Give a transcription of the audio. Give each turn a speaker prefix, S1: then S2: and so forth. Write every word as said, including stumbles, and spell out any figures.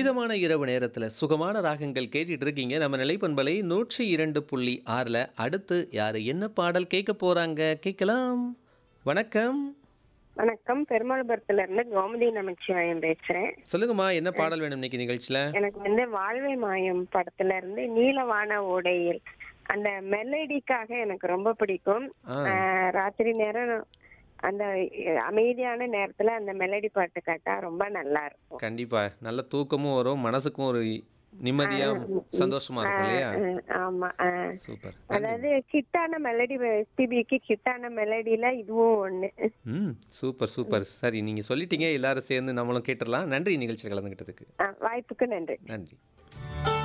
S1: இதமான இரவு நேரத்துல சுகமான ராகங்கள் கேட்டுட்டு இருக்கீங்க. நம்ம நிலைப்பண்பலை நூற்றி இரண்டு புள்ளி ஆறுல அடுத்து யாரு என்ன பாடல் கேட்க போறாங்க? கேட்கலாம். வணக்கம்.
S2: வணக்கம். பெருமாள்புரத்துல இருந்து கோமதி நமச்சிவாயம் பேசுறேன்.
S1: சொல்லுங்கம்மா, என்ன
S2: அ
S1: பாடல் வேணும் இன்னைக்கு நிகழ்ச்சியில?
S2: எனக்கு வந்து வாழ்வை மாயம் படத்துல இருந்து நீலவான ஓடையில் அந்த மெலடிக்காக எனக்கு ரொம்ப பிடிக்கும்.
S1: ஆ,
S2: அ ராத்திரி நேரம் அந்த அமைதியான நேரத்துல அந்த மெலடி பாட்டு கேட்டா ரொம்ப நல்லா இருக்கும்.
S1: கண்டிப்பா. நல்ல தூக்கமும் வரும். மனசுக்கும் ஒரு
S2: ஆ,
S1: நிம்மதியா,
S2: ம், ம்.
S1: சந்தோஷமா
S2: ஆ,
S1: இருக்கும் இல்லையா?
S2: ஆ, ஆமா. ஆ.
S1: சூப்பர். நன்றி.
S2: அதாவது ஹிட்டான மெலடி எஸ்பிபிக்கு ஹிட்டான மெலடில இதுவும் ஒண்ணு.
S1: ம். சூப்பர்,
S2: ம்.
S1: சூப்பர். சரி, நீங்க சொல்லிட்டீங்க. எல்லாரும் சேர்ந்து நம்மளும் கேட்டுறலாம். நன்றி நிகழ்ச்சியில் கலந்துக்கிட்டதுக்கு.
S2: ஆ, வாய்ப்புக்கு நன்றி.
S1: நன்றி.